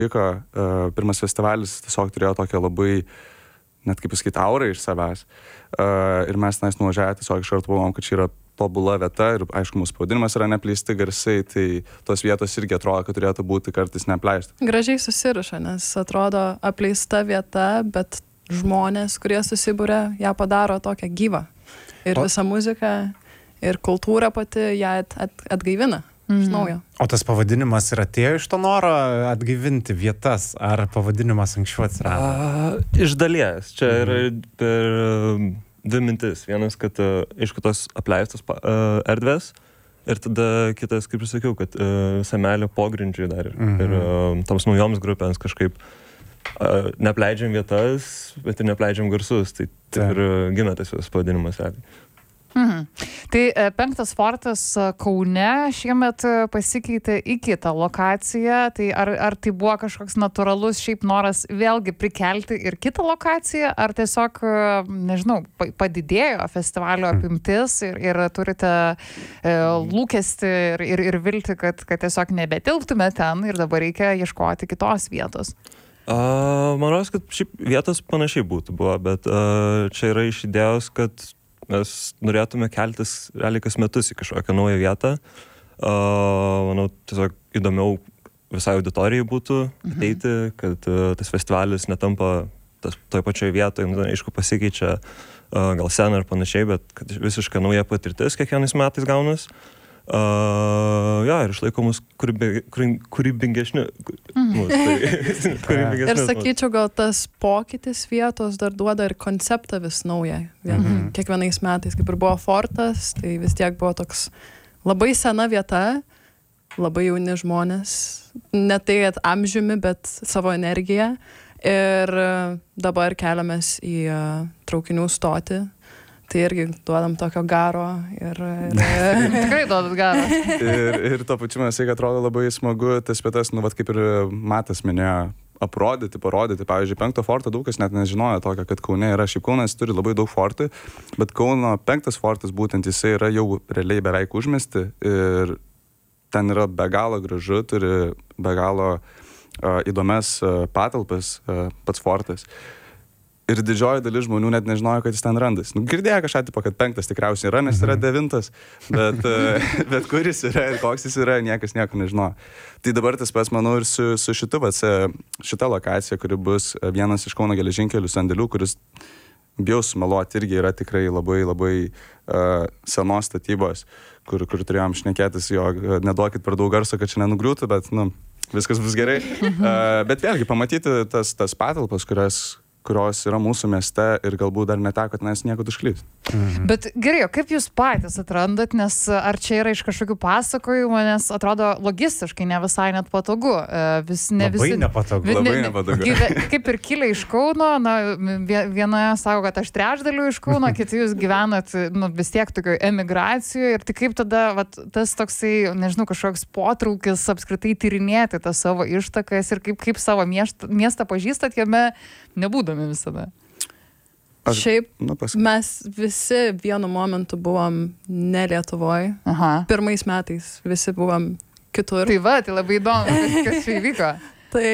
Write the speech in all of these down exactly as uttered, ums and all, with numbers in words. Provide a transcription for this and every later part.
Vyko, uh, pirmas festivalis tiesiog turėjo tokią labai, net kaip pasakyti, aurą iš savęs. Uh, ir mes tenais nuvažiavę tiesiog iš karto pagalvojom, kad čia yra tobula vieta ir, aišku, mūsų pavadinimas yra Neapleisti garsai, tai tos vietos irgi atrodo, kad turėtų būti kartais neapleista. Gražiai susiriša, nes atrodo apleista vieta, bet žmonės, kurie susibūrė, ją padaro tokią gyvą. Ir o... visa muzika, ir kultūra pati ją at, at, atgaivina. Mm. Naujo. O tas pavadinimas yra atėjo iš to noro atgaivinti vietas, ar pavadinimas anksčiau atsirado? A, iš dalies. Čia yra per uh, dvi mintis. Vienas, kad uh, iš kitos apleistos uh, erdvės ir tada kitas, kaip ir sakiau, kad uh, Semelio pogrindžiai dar mm-hmm. ir uh, toms naujoms grupėms kažkaip uh, neapleidžiam vietas, bet ir neapleidžiam garsus. Tai taip ir uh, gimė tas visas pavadinimas. Realiai. Mhm. Tai Penktas fortas Kaune šiemet pasikeitė į kitą lokaciją, tai ar, ar tai buvo kažkoks natūralus šiaip noras vėlgi prikelti ir kitą lokaciją, ar tiesiog, nežinau, padidėjo festivalio apimtis ir, ir turite e, lūkestį ir, ir, ir vilti, kad, kad tiesiog nebetilptume ten ir dabar reikia ieškoti kitos vietos? Uh, man rodos, kad šiaip vietos panašiai būtų buvo, bet uh, čia yra iš idėjos, kad mes norėtume keltis realiai kas metus į kažkokią naują vietą. Uh, manau, tiesiog įdomiau visai auditorijai būtų ateiti, mhm. kad uh, tas festivalis netampa tas, toj pačioje vietoje, nu, aišku, pasikeičia uh, gal sena ir panašiai, bet kad visiškai nauja patirtis kiekvienais metais gaunas. Uh, ja, ir išlaiko mus kūrybi, kūrybingesni. Mhm. Mus, tai, kūrybingesni. Ir sakyčiau, gal tas pokytis vietos dar duoda ir konceptą vis naują. Vien, mhm. Kiekvienais metais, kaip ir buvo fortas, tai vis tiek buvo toks labai sena vieta, labai jauni žmonės, ne tai at amžiumi, bet savo energiją. Ir dabar keliamės į uh, traukinių stotį. Tai irgi duodam tokio garo ir... ir... Tikrai duodat garo. ir, ir to pačiu man sakė, atrodo labai smagu tas vietas, nu, vat kaip ir Matas minėjo, aprodyti, parodyti. Pavyzdžiui, Penkto forto daug kas net nežinojo tokio, kad Kaune yra. Šiaip Kaunas turi labai daug fortų, bet Kauno Penktas fortas būtent jisai yra jau realiai beveik užmesti ir ten yra be galo gražu, turi be galo uh, įdomias uh, patalpas uh, pats fortas. Ir didžioji dalis žmonių net nežinojo, kad jis ten randas. Nu, girdėjo kažką, tipo, kad penktas tikriausiai yra, nes yra devintas, bet, bet kur jis yra ir koks jis yra, niekas nieko nežinojo. Tai dabar tas pats, manau, ir su, su šitu, vat, šita lokacija, kuri bus vienas iš Kauno geležinkelių sandėlių, kuris, bijau sumeluoti, irgi yra tikrai labai, labai uh, senos statybos, kur, kur turėjom šnekėtis, jo, neduokit per daug garso, kad čia nenugriūtų, bet, nu, viskas bus gerai. Uh, bet vėlgi, pamatyti tas, tas patalpas, kurias kurios yra mūsų mieste ir galbūt dar neteko tenais nieko užklysti. Mhm. Bet gerai, o kaip jūs patys atrandat, nes ar čia yra iš kažkokių pasakojimų, nes atrodo logistiškai ne visai net patogu. Vis, ne labai visi, nepatogu. Vi, labai ne, nepatogu. Gyve, kaip ir kilę iš Kauno, na, viena sako, kad aš trečdaliu iš Kauno, kiti jūs gyvenat nu, vis tiek tokio emigracijoje ir tai kaip tada vat, tas toksai, nežinau, kažkoks potraukis apskritai tyrinėti tą savo ištakas ir kaip, kaip savo miestą, miestą pažįstat jame nebūdami visada. Aš, Šiaip nu, mes visi vienu momentu buvom ne Lietuvoj. Aha. Pirmais metais visi buvom kitur. Tai va, tai labai įdomu, kas, kas čia įvyko. Tai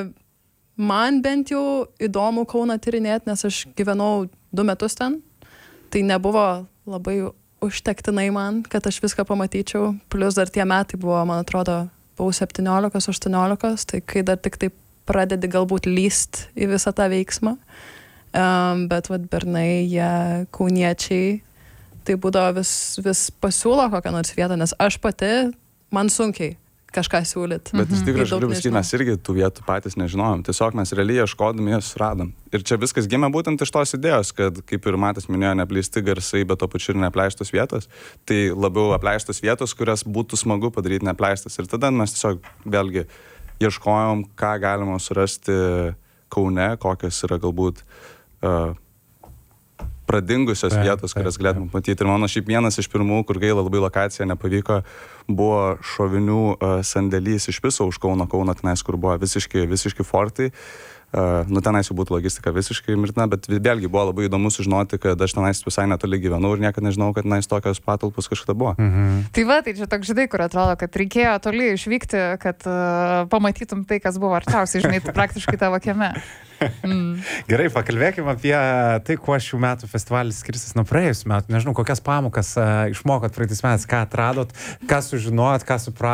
man bent jau įdomu Kauną tyrinėti, nes aš gyvenau du metus ten. Tai nebuvo labai užtektinai man, kad aš viską pamatyčiau. Plus dar tie metai buvo, man atrodo, buvau septyniolikos, aštuoniolikos, tai kai dar tik taip pradedi galbūt lyst į visą tą veiksmą. Um, bet vat bernai, jie kauniečiai, tai būdavo vis, vis pasiūlo kokią nors vietą, nes aš pati, man sunkiai kažką siūlyt. Bet iš tikrųjų, aš galiu pasakyti, mes irgi tų vietų patys nežinojom. Tiesiog mes realiai ieškodami jas radom. Ir čia viskas gimė būtent iš tos idėjos, kad, kaip ir Matas minėjo, neapleisti garsai, bet to pačiu ir neapleistos vietos. Tai labiau apleistos vietos, kurias būtų smagu padaryti neapleistas. Ir tada mes tiesiog vėlgi ieškojom, ką galima surasti Kaune, kokios yra galbūt uh, pradingusios taip, vietos, kurias galėtume matyti. Ir mano šiaip vienas iš pirmų, kur gaila labai lokacija nepavyko, buvo šovinių uh, sandėlys iš viso už Kauno, Kauno tenais, kur buvo visiški, visiški fortai. Uh, nu tenais jau būtų logistika visiškai mirtina, bet vėlgi buvo labai įdomu sužinoti, kad aš tenais visai netoli gyvenau ir niekada nežinau, kad tenais tokios patalpos kažkada buvo. Mhm. Tai va, tai čia toks žinai, kur atrodo, kad reikėjo toli išvykti, kad uh, pamatytum tai, kas buvo arčiausiai, žinai, tai praktiškai tavo kieme. Mm. Gerai, pakalbėkime apie tai, kuo šių metų festivalis skirsis nuo praėjusių metų. Nežinau, kokias pamokas uh, išmokot praeitais metais, ką atradot, ką sužinojot, ką supratot.